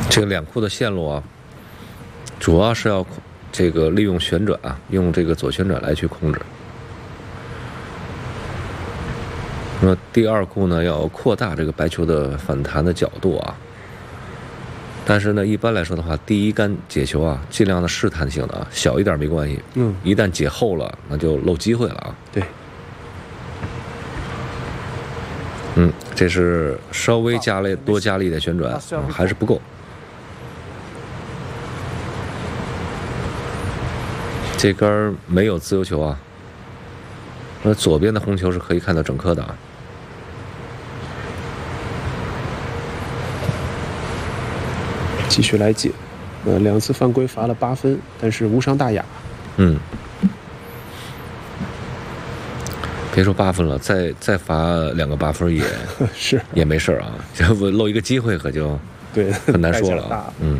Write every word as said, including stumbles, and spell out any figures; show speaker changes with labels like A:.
A: 这个两库的线路啊，主要是要这个利用旋转啊，用这个左旋转来去控制。那么第二库呢，要扩大这个白球的反弹的角度啊。但是呢，一般来说的话，第一杆解球啊，尽量的试探性的啊，小一点没关系。
B: 嗯，
A: 一旦解厚了，那就漏机会了啊。
B: 对。
A: 嗯，这是稍微加了多加了一点旋转，嗯、还是不够。这杆没有自由球啊，那左边的红球是可以看到整颗的啊。
B: 继续来解，呃，两次犯规罚了八分，但是无伤大雅。
A: 嗯，别说八分了，再再罚两个八分也
B: 是
A: 也没事啊，这不漏一个机会可就
B: 对
A: 很难说了啊。嗯。